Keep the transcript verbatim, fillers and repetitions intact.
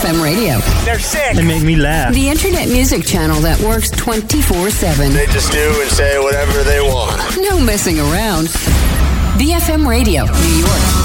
M Radio. They're sick. They make me laugh. The internet music channel that works twenty-four seven. They just do and say whatever they want. No messing around. B F M Radio, New York.